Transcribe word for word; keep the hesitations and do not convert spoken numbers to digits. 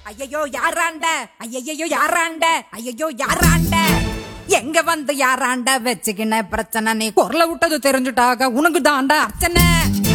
ஐயையோ யாராண்ட, ஐயையோ யாராண்ட, ஐயையோ யாராண்ட, எங்க வந்து யாராண்ட வச்சுக்கின பிரச்சனை, நீ குரல விட்டது தெரிஞ்சுட்டாக உனக்கு தாண்டா அர்ச்சனை.